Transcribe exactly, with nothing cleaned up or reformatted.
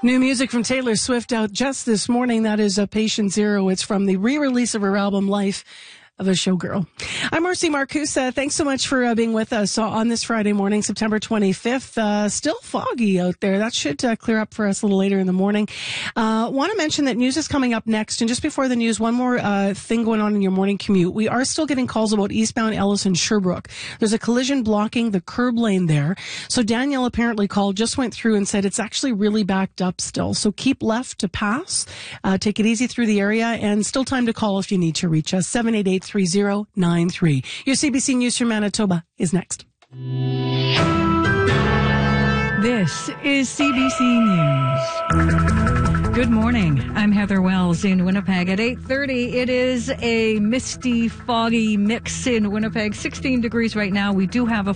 New music from Taylor Swift out just this morning. That is a Patient Zero. It's from the re-release of her album Life of a Showgirl. I'm Marcy Marcusa. Thanks so much for uh, being with us uh, on this Friday morning, September twenty-fifth. Uh, still foggy out there. That should uh, clear up for us a little later in the morning. Uh, want to mention that news is coming up next. And just before the news, one more uh, thing going on in your morning commute. We are still getting calls about eastbound Ellis and Sherbrooke. There's a collision blocking the curb lane there. So Danielle apparently called, just went through and said it's actually really backed up still. So keep left to pass. Uh, take it easy through the area, and still time to call if you need to reach us. seven eight eight, three zero nine three. Your C B C News from Manitoba is next. This is C B C News. Good morning. I'm Heather Wells in Winnipeg. At eight thirty, it is a misty, foggy mix in Winnipeg. sixteen degrees right now. We do have a